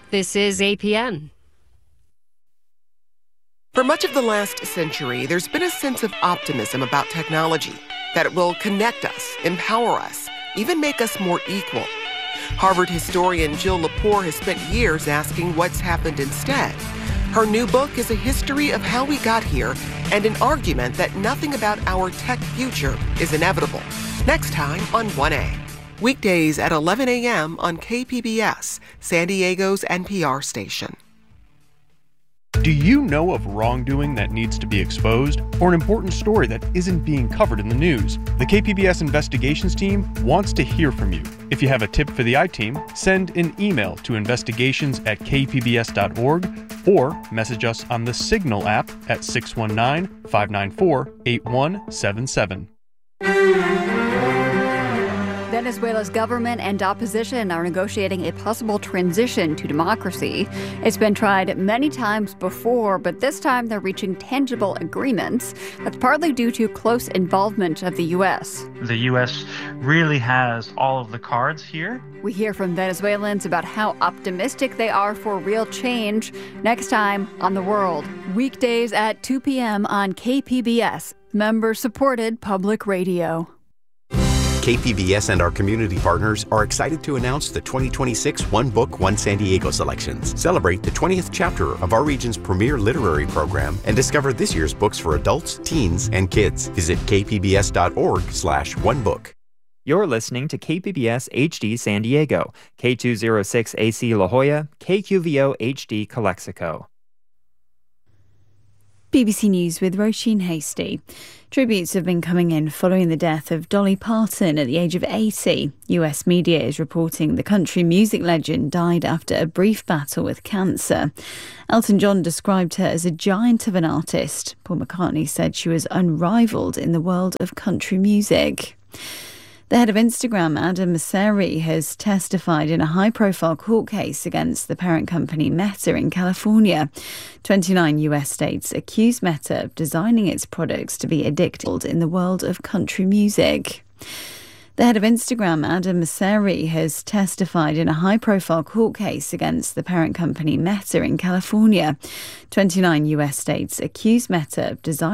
This is APN. For much of the last century, there's been a sense of optimism about technology, that it will connect us, empower us, even make us more equal. Harvard historian Jill Lepore has spent years asking what's happened instead. Her new book is a history of how we got here and an argument that nothing about our tech future is inevitable. Next time on 1A. Weekdays at 11 a.m. on KPBS, San Diego's NPR station. Do you know of wrongdoing that needs to be exposed, or an important story that isn't being covered in the news? The KPBS investigations team wants to hear from you. If you have a tip for the I-Team, send an email to investigations@kpbs.org or message us on the Signal app at 619-594-8177. Venezuela's government and opposition are negotiating a possible transition to democracy. It's been tried many times before, but this time they're reaching tangible agreements. That's partly due to close involvement of the U.S. The U.S. really has all of the cards here. We hear from Venezuelans about how optimistic they are for real change next time on The World. Weekdays at 2 p.m. on KPBS, member-supported public radio. KPBS and our community partners are excited to announce the 2026 One Book, One San Diego selections. Celebrate the 20th chapter of our region's premier literary program and discover this year's books for adults, teens, and kids. Visit kpbs.org/onebook. You're listening to KPBS HD San Diego, K206 AC La Jolla, KQVO HD Calexico. BBC News with Roisin Hasty. Tributes have been coming in following the death of Dolly Parton at the age of 80. US media is reporting the country music legend died after a brief battle with cancer. Elton John described her as a giant of an artist. Paul McCartney said she was unrivaled in the world of country music. The head of Instagram, Adam Mosseri, has testified in a high-profile court case against the parent company Meta in California. 29 US states accuse Meta of designing its products to be addictive in the world of country music. The head of Instagram, Adam Mosseri, has testified in a high-profile court case against the parent company Meta in California. 29 US states accuse Meta of designing